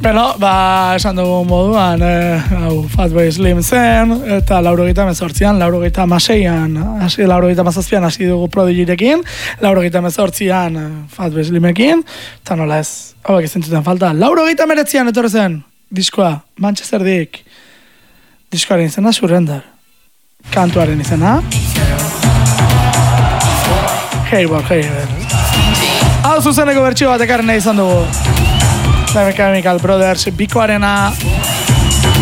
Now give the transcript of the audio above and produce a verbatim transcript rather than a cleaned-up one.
Beno, ba, esan dugu moduan, eh, hau, Fatboy Slim zen, eta laurogeita mezortzian, laurogeita maseian, hasi, laurogeita mazazpian hasi dugu Prodigyrekin, laurogeita mezortzian Fatboy Slimekin, eta nola ez, hauek izentuten falta, laurogeita meretzian etorre zen, diskoa, Manchester Dick, diskoaren izena, Surrender, kantuaren izena, Hayward, Hayward, hau zuzeneko bertxio bat ekarren nahi izan dugu, The Chemical Brothers, bikoarena,